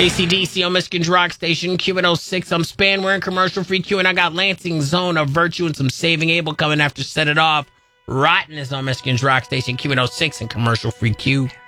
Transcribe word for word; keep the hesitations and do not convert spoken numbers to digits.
A C D C on Michigan's Rock Station, Q one oh six. I'm Span, we're in commercial free Q, and I got Lansing Zone of Virtue and some Saving Abel coming after Set It Off. Rotten is on Michigan's Rock Station, Q one oh six, and commercial free Q.